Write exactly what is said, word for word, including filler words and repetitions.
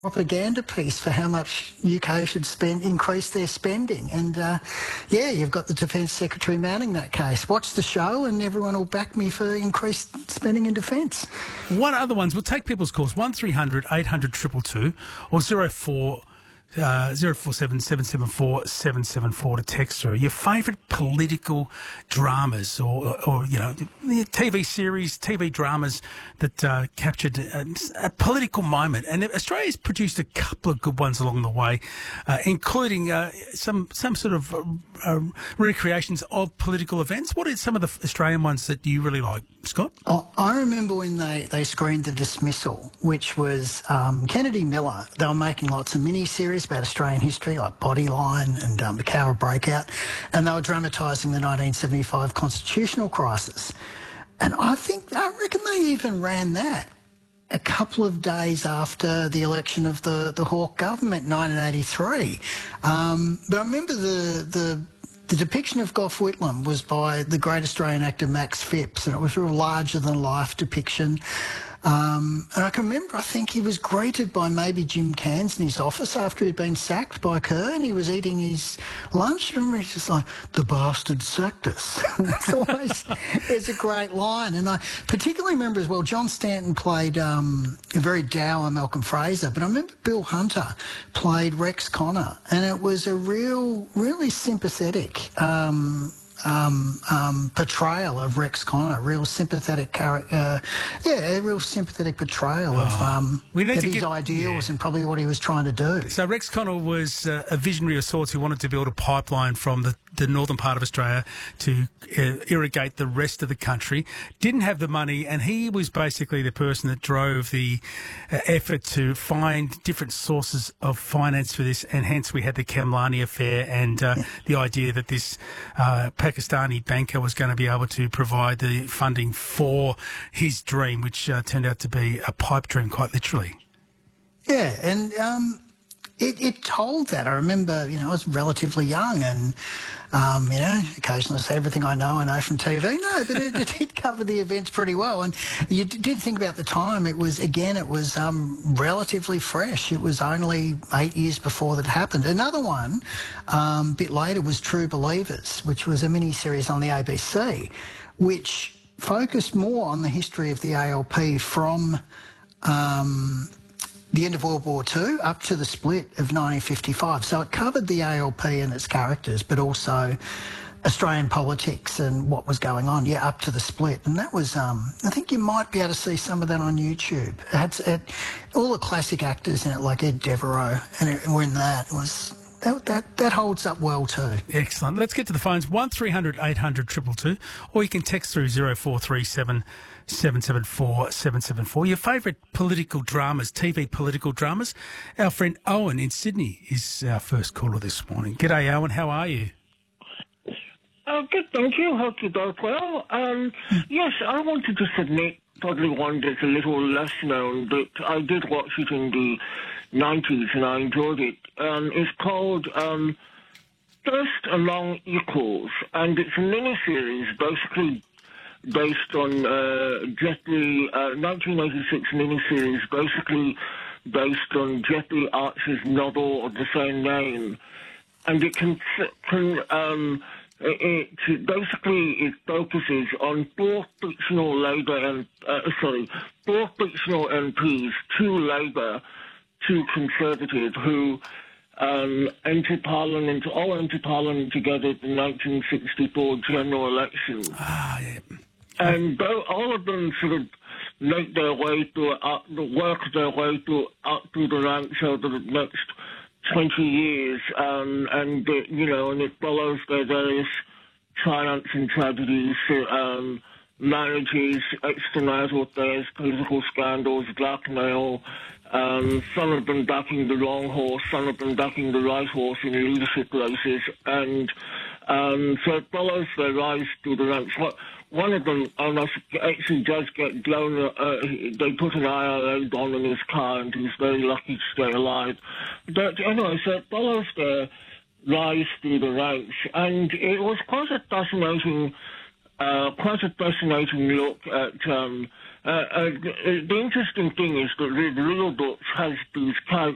propaganda piece for how much U K should spend, increase their spending. And uh, yeah, you've got the Defence Secretary mounting that case. Watch the show and everyone will back me for increased spending in defence. What other ones? We'll take people's calls. one three hundred eight hundred two two two or zero four uh, zero four seven seven seven four seven seven four to text through. Your favourite political dramas or, or, you know, T V series, T V dramas that uh, captured a, a political moment. And Australia's produced a couple of good ones along the way, uh, including uh, some some sort of uh, uh, recreations of political events. What are some of the Australian ones that you really like, Scott? Oh, I remember when they, they screened The Dismissal, which was um, Kennedy Miller. They were making lots of mini-series about Australian history, like Bodyline and um, The Cowra Breakout, and they were dramatising the nineteen seventy-five constitutional crisis. And I think, I reckon they even ran that a couple of days after the election of the, the Hawke government in nineteen eighty-three. Um, but I remember the... the The depiction of Gough Whitlam was by the great Australian actor Max Phipps, and it was a real larger-than-life depiction. Um, and I can remember, I think he was greeted by maybe Jim Cairns in his office after he'd been sacked by Kerr, and he was eating his lunch, and he's just like, the bastard sacked us. It's always, it's a great line. And I particularly remember as well, John Stanton played um, a very dour Malcolm Fraser, but I remember Bill Hunter played Rex Connor, and it was a real, really sympathetic um, Um, um, portrayal of Rex Connor, a real sympathetic character, uh, yeah, a real sympathetic portrayal oh, of, um, we need of to his get, ideals yeah. and probably what he was trying to do. So Rex Connor was uh, a visionary of sorts who wanted to build a pipeline from the, the northern part of Australia to uh, irrigate the rest of the country. Didn't have the money, and he was basically the person that drove the uh, effort to find different sources of finance for this, and hence we had the Kamlani affair and uh, yeah. the idea that this uh, Pakistani banker was going to be able to provide the funding for his dream, which uh, turned out to be a pipe dream, quite literally. Yeah, and um, it, it told that. I remember, you know, I was relatively young and, um, you know, occasionally I say everything I know I know from T V. No, but it, it did cover the events pretty well. And you did think about the time, it was, again, it was um, relatively fresh. It was only eight years before that happened. Another one, um, a bit later, was True Believers, which was a mini-series on the A B C, which focused more on the history of the A L P from um, the end of World War Two up to the split of nineteen fifty-five. So it covered the A L P and its characters, but also Australian politics and what was going on, yeah, up to the split. And that was, um, I think you might be able to see some of that on YouTube. It had, it, all the classic actors in it, like Ed Devereaux, and it, were in that. It was... That, that that holds up well too. Excellent. Let's get to the phones. one three hundred eight hundred two two two, or you can text through zero four three seven seven seven four seven seven four. Your favourite political dramas, T V political dramas. Our friend Owen in Sydney is our first caller this morning. G'day, Owen. How are you? Uh, good, thank you. Hope you're both well. Um, yes, I wanted to submit probably one that's a little less known, but I did watch it in the nineties and I enjoyed it. Um, it's called um, First Among Equals, and it's a mini-series basically based on uh, Jeffrey, uh, nineteen eighty-six mini-series, basically based on Jeffrey Archer's novel of the same name. And it can, can um, it, it basically it focuses on four fictional Labour and uh, sorry, four fictional M Ps, two Labour, two Conservative, who um, entered Parliament, all entered Parliament together at the nineteen sixty-four general election. Ah, yeah. And both, all of them sort of make their way through, up, work their way through up through the ranks over the next twenty years, um, and uh, you know, and it follows their various triumphs and tragedies, um, marriages, extramarital affairs, political scandals, blackmail. Um, some of them backing the wrong horse, some of them backing the right horse in leadership races, and um, so it follows their rise through the ranks. What, one of them almost actually does get blown. Uh, they put an I R A bomb in his car, and he's very lucky to stay alive. But anyway, so it follows their rise through the ranks, and it was quite a fascinating, uh, quite a fascinating look at. Um, Uh, uh, the, the interesting thing is that the real book has these